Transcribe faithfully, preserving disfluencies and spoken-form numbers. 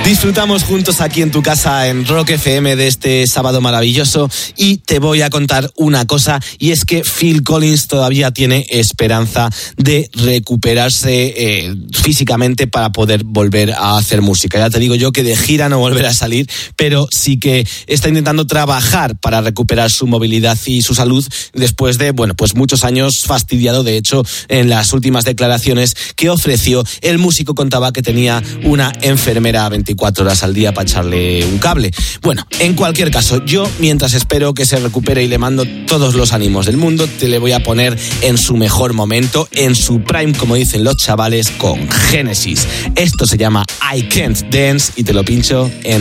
Disfrutamos juntos aquí en tu casa en Rock F M de este sábado maravilloso y te voy a contar una cosa, y es que Phil Collins todavía tiene esperanza de recuperarse eh, físicamente para poder volver a hacer música. Ya te digo yo que de gira no volverá a salir, pero sí que está intentando trabajar para recuperar su movilidad y su salud después de, bueno, pues muchos años fastidiado. De hecho, en las últimas declaraciones que ofreció, el músico contaba que tenía una enfermera veinticuatro horas al día para echarle un cable. Bueno, en cualquier caso, yo mientras espero que se recupere y le mando todos los ánimos del mundo, te le voy a poner en su mejor momento, en su prime, como dicen los chavales, con Genesis. Esto se llama I Can't Dance y te lo pincho en